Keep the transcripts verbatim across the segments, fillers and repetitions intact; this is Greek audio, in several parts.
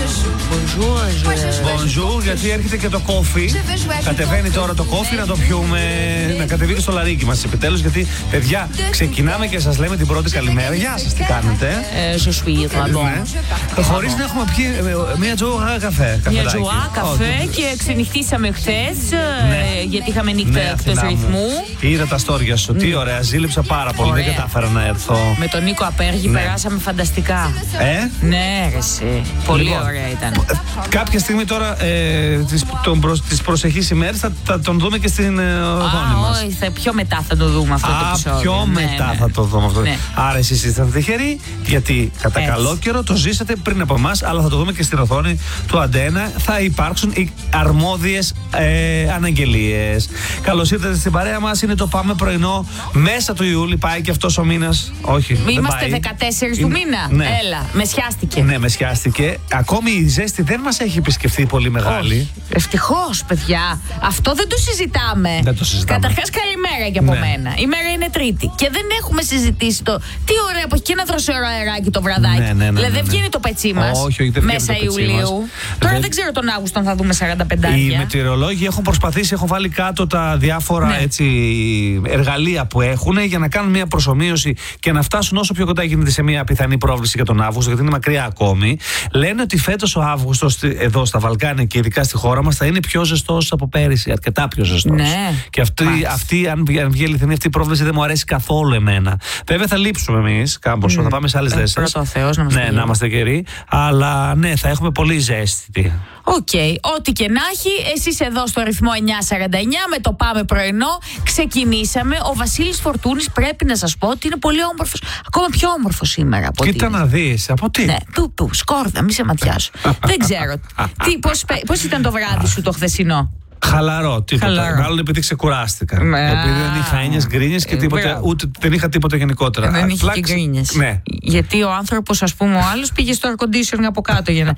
Bonjour, γιατί έρχεται και το κόφι. Κατεβαίνει τώρα το κόφι να το πιούμε. Να κατεβεί και στο λαρίκι μας επιτέλους. Γιατί, παιδιά, ξεκινάμε και σας λέμε την πρώτη καλημέρα. Γεια σας, τι κάνετε? Χωρίς να έχουμε πιει μια τζοά καφέ. Μια τζοά καφέ και ξενυχτήσαμε χθες γιατί είχαμε νύχτα εκτός ρυθμού. Είδα τα στόρια σου, τι ωραία, ζήλεψα πάρα πολύ. Δεν κατάφερα να έρθω. Με τον Νίκο Απέργη περάσαμε φανταστικά. Ε? Ναι, ρε. Πολύ ωραία ήταν. Κάποια στιγμή τώρα ε, τις, προ, τις προσεχείς ημέρες θα, θα τον δούμε και στην ε, οθόνη μας. Όχι, θα, πιο μετά θα το δούμε αυτό Α, το επεισόδιο. Πιο ναι, μετά ναι. θα το δούμε αυτό. Ναι. Άρα εσείς είστε τυχεροί, γιατί κατά Έτσι. καλό καιρό το ζήσατε πριν από εμάς, αλλά θα το δούμε και στην οθόνη του Αντένα. Θα υπάρξουν οι αρμόδιες ε, αναγγελίες. Καλώς ήρθατε στην παρέα μας. Είναι το Πάμε Πρωινό μέσα του Ιούλη. Πάει και αυτός ο μήνας. Όχι. Είμαστε δεκατέσσερις του μήνα. Ναι. Έλα, με σιάστηκε. Ναι, με σιάστηκε. Ακόμη η ζέστη δεν μας έχει επισκεφθεί πολύ μεγάλη. Ευτυχώς, παιδιά. Αυτό δεν το συζητάμε. Δεν το συζητάμε. Καταρχάς, καλημέρα και από Ναι. μένα. Η μέρα είναι Τρίτη. Και δεν έχουμε συζητήσει το. Τι ωραία που έχει και ένα δροσερό αεράκι το βραδάκι. Ναι, ναι, ναι, δηλαδή ναι, δεν ναι. βγαίνει το πετσί μας. Όχι, όχι, δεν βγαίνει μέσα το πετσί Ιουλίου. μας. Τώρα Δεν- δεν ξέρω τον Αύγουστο αν θα δούμε σαράντα πέντε. Οι μετεωρολόγοι έχουν προσπαθήσει, έχουν βάλει κάτω τα διάφορα Ναι. έτσι, εργαλεία που έχουν για να κάνουν μια προσομοίωση και να φτάσουν όσο πιο κοντά γίνεται σε μια πιθανή πρόβληση για τον Αύγουστο, γιατί είναι μακριά ακόμη. Λένε ότι φέτος ο Αύγουστος εδώ στα Βαλκάνια και ειδικά στη χώρα μας θα είναι πιο ζεστός από πέρυσι, αρκετά πιο ζεστός. Ναι. Και αυτή, αυτή, αν βγει, αν βγει αληθινή αυτή η πρόβληση, δεν μου αρέσει καθόλου εμένα. Βέβαια θα λείψουμε εμείς κάμπος, mm. θα πάμε σε άλλες θέσεις. Πρώτο ο Θεός να μας Ναι, φύγει. να είμαστε καιροί. Αλλά ναι, θα έχουμε πολύ ζέστη. Οκ, okay. Ό,τι και να έχει, εσείς εδώ στο ρυθμό εννιά σαράντα εννιά με το Πάμε Πρωινό ξεκινήσαμε. Ο Βασίλης Φορτούνης, πρέπει να σας πω ότι είναι πολύ όμορφος. Ακόμα πιο όμορφος σήμερα από Κοίτα ότι... να δεις, από τι. Ναι, του, του, σκόρδα, μη σε ματιάσω. Δεν ξέρω. Τι, πώς, πε- πώς ήταν το βράδυ σου το χθεσινό? Χαλαρό, τίποτα. Χαλαρό. Μάλλον επειδή ξεκουράστηκα. Με- Επειδή δεν είχα έννοιες, γκρίνιες και Ε, τίποτα. μπράβο. Ούτε δεν είχα τίποτα γενικότερα. Δεν είχε Απλά και ξε- γκρίνιες. Ναι. Γιατί ο άνθρωπος, ας πούμε, ο άλλος πήγε στο air conditioning από κάτω για να.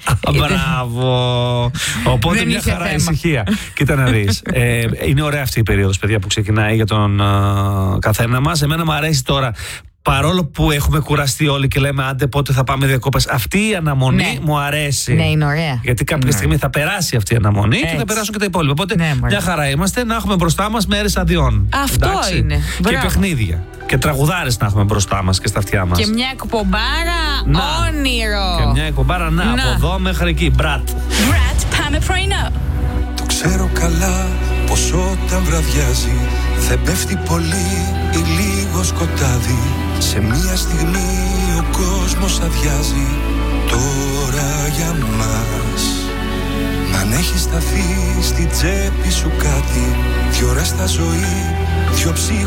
Μπράβο. Οπότε Δεν μια είχε χαρά θέμα. ησυχία. Κοίτα να δεις. Ε, είναι ωραία αυτή η περίοδος, παιδιά, που ξεκινάει για τον ε, καθένα μας. Εμένα μου αρέσει τώρα. Παρόλο που έχουμε κουραστεί όλοι και λέμε άντε πότε θα πάμε διακόπες, αυτή η αναμονή Ναι. μου αρέσει. Ναι, είναι ωραία. Γιατί κάποια Είναι στιγμή θα περάσει αυτή η αναμονή και Έτσι. θα περάσουν και τα υπόλοιπα. Οπότε Ναι, μωρέ. μια χαρά είμαστε να έχουμε μπροστά μας μέρες αδειών. Αυτό Εντάξει? είναι. Και Μπράβο. παιχνίδια. Και τραγουδάρες να έχουμε μπροστά μας και στα αυτιά μας. Και μια εκπομπάρα Να. όνειρο. Και μια εκπομπάρα να, Να. από εδώ μέχρι εκεί. Μπρατ. Brat, Πάμε Πρωινό. Το ξέρω καλά πως όταν βραδιάζει δεν πέφτει πολύ ή λίγο σκοτάδι. Σε μια στιγμή ο κόσμος αδειάζει τώρα για μας. Μ' αν έχει σταθεί στη τσέπη σου κάτι, δυο ώρες στα ζωή, δυο ψυχ